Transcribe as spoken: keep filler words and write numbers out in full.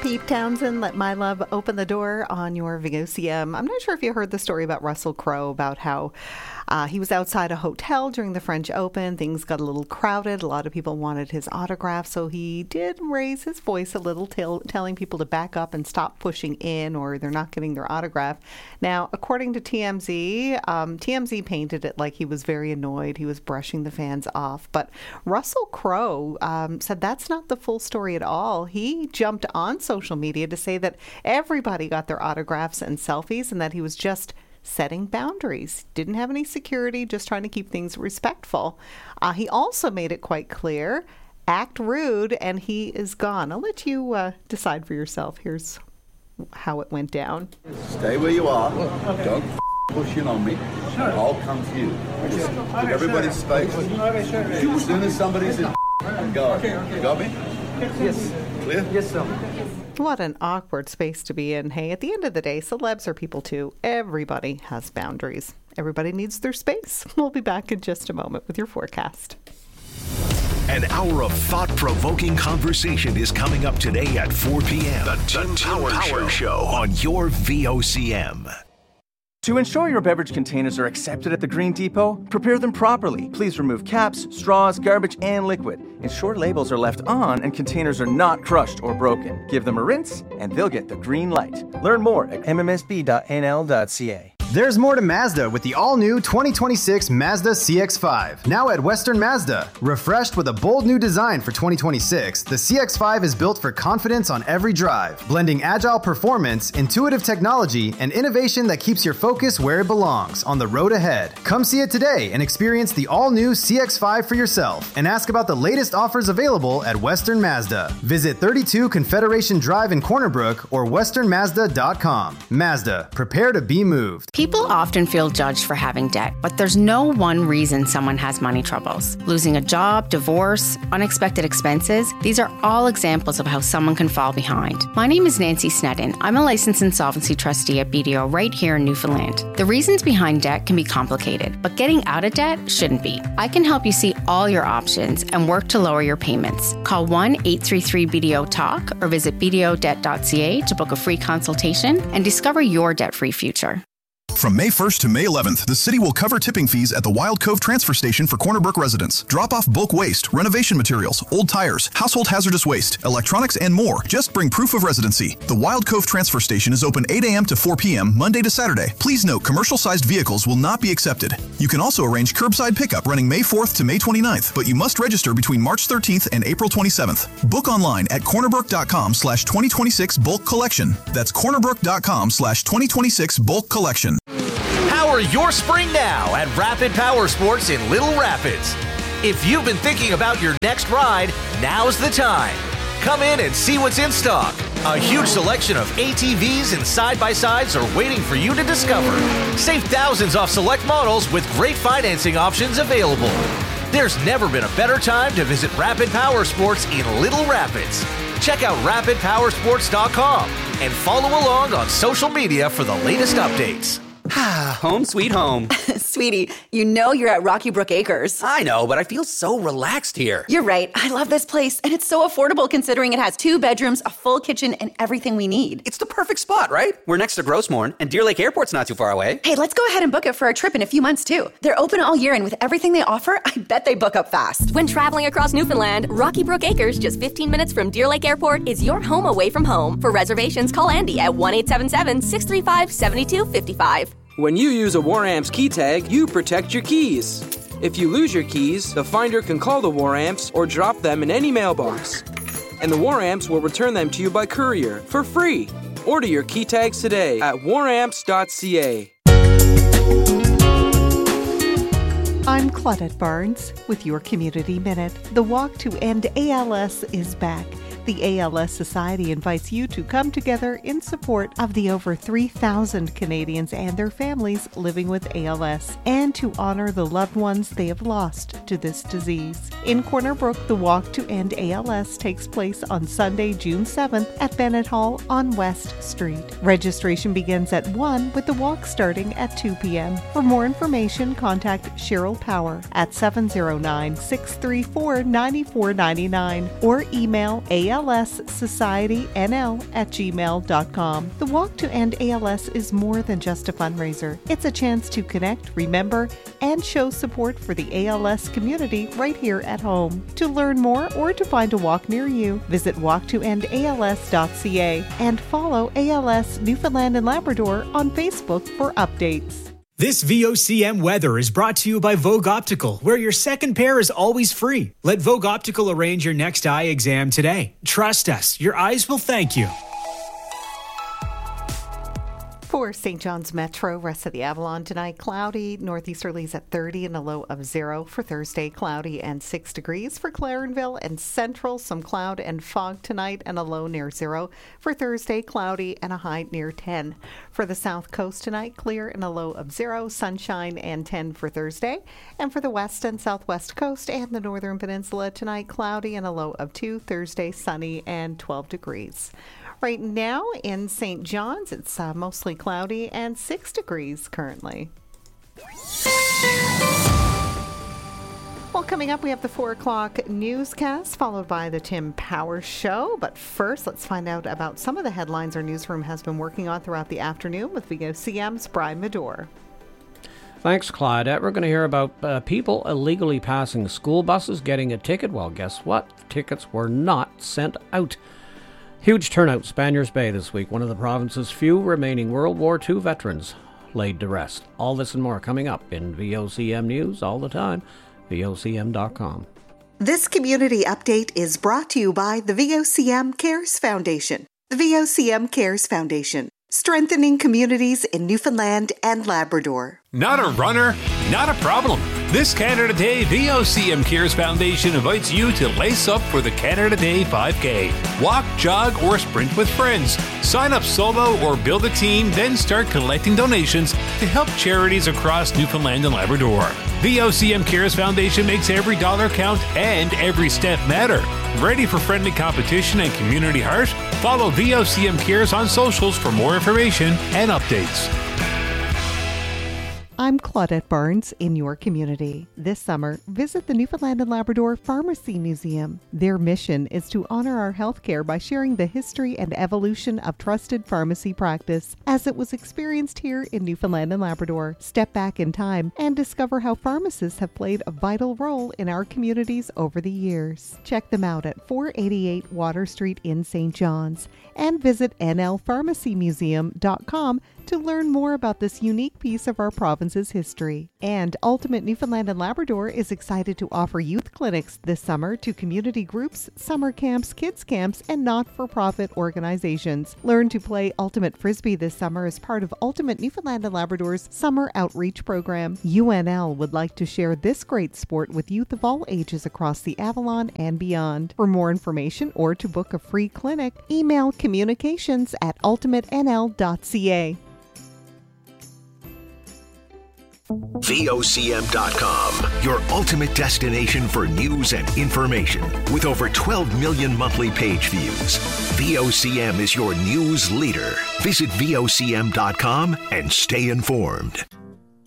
Pete Townsend, Let My Love Open the Door on your V O C M. I'm not sure if you heard the story about Russell Crowe, about how uh, he was outside a hotel during the French Open. Things got a little crowded. A lot of people wanted his autograph, so he did raise his voice a little, tell, telling people to back up and stop pushing in, or they're not getting their autograph. Now, according to T M Z, um, T M Z painted it like he was very annoyed. He was brushing the fans off. But Russell Crowe um, said that's not the full story at all. He jumped on social media to say that everybody got their autographs and selfies and that he was just setting boundaries. Didn't have any security, just trying to keep things respectful. Uh, he also made it quite clear, act rude and he is gone. I'll let you uh, decide for yourself. Here's how it went down. Stay where you are. Don't push in on me. I'll come to you. Just give everybody space. As soon as somebody's in, go. You got me? Yes. Clear? Yes, sir. What an awkward space to be in. Hey, at the end of the day, celebs are people too. Everybody has boundaries. Everybody needs their space. We'll be back in just a moment with your forecast. An hour of thought-provoking conversation is coming up today at four p.m. The Tim Power, Power Show. Show on your V O C M. To ensure your beverage containers are accepted at the Green Depot, prepare them properly. Please remove caps, straws, garbage, and liquid. Ensure labels are left on and containers are not crushed or broken. Give them a rinse, and they'll get the green light. Learn more at m m s b dot n l dot c a. There's more to Mazda with the all-new twenty twenty-six Mazda C X five. Now at Western Mazda. Refreshed with a bold new design for twenty twenty-six, the C X five is built for confidence on every drive, blending agile performance, intuitive technology, and innovation that keeps your focus where it belongs, on the road ahead. Come see it today and experience the all-new C X five for yourself, and ask about the latest offers available at Western Mazda. Visit thirty-two Confederation Drive in Corner Brook or western mazda dot com. Mazda, prepare to be moved. People often feel judged for having debt, but there's no one reason someone has money troubles. Losing a job, divorce, unexpected expenses, these are all examples of how someone can fall behind. My name is Nancy Sneddon. I'm a licensed insolvency trustee at B D O right here in Newfoundland. The reasons behind debt can be complicated, but getting out of debt shouldn't be. I can help you see all your options and work to lower your payments. Call one eight three three B D O talk or visit b d o debt dot c a to book a free consultation and discover your debt-free future. From May first to May eleventh, the city will cover tipping fees at the Wild Cove Transfer Station for Corner Brook residents. Drop off bulk waste, renovation materials, old tires, household hazardous waste, electronics, and more. Just bring proof of residency. The Wild Cove Transfer Station is open eight a.m. to four p.m. Monday to Saturday. Please note, commercial-sized vehicles will not be accepted. You can also arrange curbside pickup running May fourth to May twenty-ninth, but you must register between March thirteenth and April twenty-seventh. Book online at cornerbrook.com slash 2026 bulk collection. That's cornerbrook.com slash 2026 bulk collection. Power your spring now at Rapid Power Sports in Little Rapids. If you've been thinking about your next ride, now's the time. Come in and see what's in stock. A huge selection of A T Vs and side-by-sides are waiting for you to discover. Save thousands off select models with great financing options available. There's never been a better time to visit Rapid Power Sports in Little Rapids. Check out rapid power sports dot com and follow along on social media for the latest updates. Home sweet home. Sweetie, you know you're at Rocky Brook Acres. I know, but I feel so relaxed here. You're right. I love this place, and it's so affordable considering it has two bedrooms, a full kitchen, and everything we need. It's the perfect spot, right? We're next to Grossmorn, and Deer Lake Airport's not too far away. Hey, let's go ahead and book it for a trip in a few months, too. They're open all year, and with everything they offer, I bet they book up fast. When traveling across Newfoundland, Rocky Brook Acres, just fifteen minutes from Deer Lake Airport, is your home away from home. For reservations, call Andy at one eight seven seven, six three five, seven two five five. When you use a WarAmps key tag, you protect your keys. If you lose your keys, the finder can call the WarAmps or drop them in any mailbox. And the WarAmps will return them to you by courier for free. Order your key tags today at war amps dot c a. I'm Claudette Barnes with your Community Minute. The Walk to End A L S is back. The A L S Society invites you to come together in support of the over three thousand Canadians and their families living with A L S and to honor the loved ones they have lost to this disease. In Corner Brook, the Walk to End A L S takes place on Sunday, June seventh at Bennett Hall on West Street. Registration begins at one with the walk starting at two p.m. For more information, contact Cheryl Power at seven oh nine, six three four, nine four nine nine or email A L l s society n l at gmail dot com. The Walk to End A L S is more than just a fundraiser. It's a chance to connect, remember, and show support for the A L S community right here at home. To learn more or to find a walk near you, visit walk to end A L S dot c a and follow A L S Newfoundland and Labrador on Facebook for updates. This V O C M weather is brought to you by Vogue Optical, where your second pair is always free. Let Vogue Optical arrange your next eye exam today. Trust us, your eyes will thank you. For Saint John's Metro, rest of the Avalon tonight, cloudy, northeasterlies at thirty and a low of zero. For Thursday, cloudy and six degrees. For Clarenville and Central, some cloud and fog tonight and a low near zero. For Thursday, cloudy and a high near ten. For the South Coast tonight, clear and a low of zero, sunshine and ten for Thursday. And for the West and Southwest Coast and the Northern Peninsula tonight, cloudy and a low of two. Thursday, sunny and twelve degrees. Right now in Saint John's, it's uh, mostly cloudy and six degrees currently. Well, coming up, we have the four o'clock newscast, followed by the Tim Powers Show. But first, let's find out about some of the headlines our newsroom has been working on throughout the afternoon with V O C M's Brian Medore. Thanks, Claudette. We're going to hear about uh, people illegally passing school buses getting a ticket. Well, guess what? The tickets were not sent out. Huge turnout, Spaniards Bay this week. One of the province's few remaining World War Two veterans laid to rest. All this and more coming up in V O C M News all the time, V O C M dot com. This community update is brought to you by the V O C M Cares Foundation. The V O C M Cares Foundation, strengthening communities in Newfoundland and Labrador. Not a runner? Not a problem. This Canada Day, V O C M Cares Foundation invites you to lace up for the Canada Day five K. Walk, jog, or sprint with friends. Sign up solo or build a team, then start collecting donations to help charities across Newfoundland and Labrador. V O C M Cares Foundation makes every dollar count and every step matter. Ready for friendly competition and community heart? Follow V O C M Cares on socials for more information and updates. I'm Claudette Barnes in your community. This summer, visit the Newfoundland and Labrador Pharmacy Museum. Their mission is to honor our healthcare by sharing the history and evolution of trusted pharmacy practice as it was experienced here in Newfoundland and Labrador. Step back in time and discover how pharmacists have played a vital role in our communities over the years. Check them out at four eighty-eight Water Street in Saint John's and visit N L pharmacy museum dot com to learn more about this unique piece of our province's history. And Ultimate Newfoundland and Labrador is excited to offer youth clinics this summer to community groups, summer camps, kids camps, and not-for-profit organizations. Learn to play Ultimate Frisbee this summer as part of Ultimate Newfoundland and Labrador's Summer Outreach Program. U N L would like to share this great sport with youth of all ages across the Avalon and beyond. For more information or to book a free clinic, email communications at ultimate n l dot c a. V O C M dot com, your ultimate destination for news and information. With over twelve million monthly page views, V O C M is your news leader. Visit V O C M dot com and stay informed.